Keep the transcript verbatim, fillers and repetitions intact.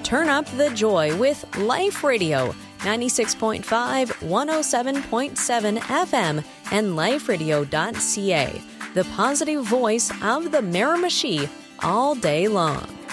Turn up the joy with Life Radio, ninety-six point five, one oh seven point seven F M, and life radio dot c a, the positive voice of the Miramichi all day long.